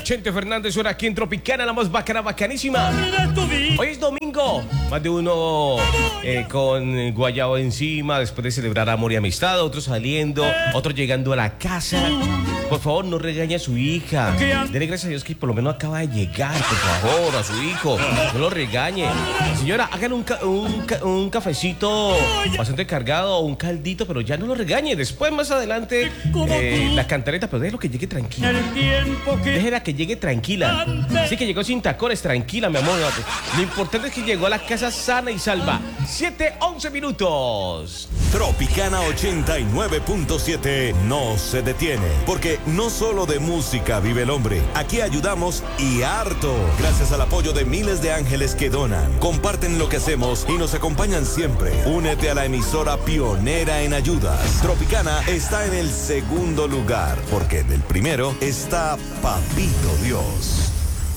Chente Fernández, suena aquí en Tropicana, la más bacana, bacanísima. Hoy es domingo, más de uno con guayabo encima, después de celebrar amor y amistad, otros saliendo, otros llegando a la casa. Por favor, no regañe a su hija. Dele gracias a Dios que por lo menos acaba de llegar, por favor, a su hijo. No lo regañe. Señora, hagan un cafecito bastante cargado o un caldito, pero ya no lo regañe. Después, más adelante, la cantareta, pero déjelo que llegue tranquila. Déjela que llegue tranquila. Sí que llegó sin tacones, tranquila, mi amor. Lo importante es que llegó a la casa sana y salva. 7:11 minutos. Tropicana 89.7 no se detiene, porque no solo de música vive el hombre. Aquí ayudamos y harto. Gracias al apoyo de miles de ángeles que donan, comparten lo que hacemos y nos acompañan siempre. Únete a la emisora pionera en ayudas. Tropicana está en el segundo lugar, porque en el primero está Papito Dios.